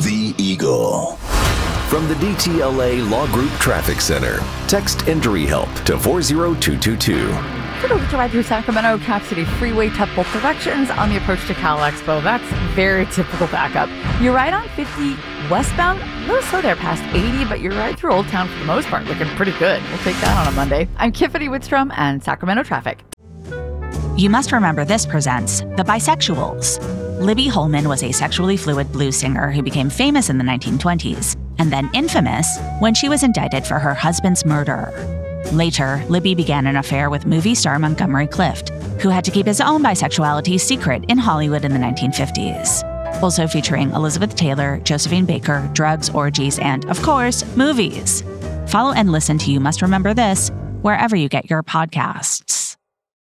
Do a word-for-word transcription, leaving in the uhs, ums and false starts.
The Eagle. From the D T L A Law Group Traffic Center, text Injury Help to four zero two two two. Took over to ride through Sacramento, Cap City Freeway, tough both directions on the approach to Cal Expo. That's very typical backup. You're right on fifty westbound, a little slow there past eighty, but you're right through Old Town for the most part, looking pretty good. We'll take that on a Monday. I'm Tiffany Whitstrom and Sacramento Traffic. You Must Remember This presents The Bisexuals. Libby Holman was a sexually fluid blues singer who became famous in the nineteen twenties, and then infamous when she was indicted for her husband's murder. Later, Libby began an affair with movie star Montgomery Clift, who had to keep his own bisexuality secret in Hollywood in the nineteen fifties. Also featuring Elizabeth Taylor, Josephine Baker, drugs, orgies, and, of course, movies. Follow and listen to You Must Remember This wherever you get your podcasts.